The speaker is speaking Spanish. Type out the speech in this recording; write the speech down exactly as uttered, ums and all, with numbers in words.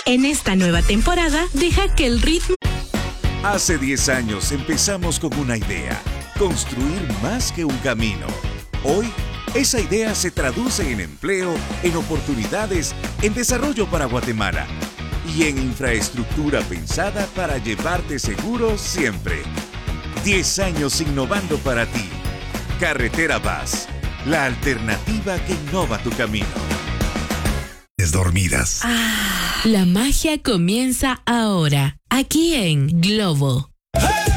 En esta nueva temporada, deja que el ritmo... Hace diez años empezamos con una idea, construir más que un camino. Hoy, esa idea se traduce en empleo, en oportunidades, en desarrollo para Guatemala y en infraestructura pensada para llevarte seguro siempre. diez años innovando para ti. Carretera Vaz, la alternativa que innova tu camino. Dormidas. Ah, la magia comienza ahora, aquí en Globo.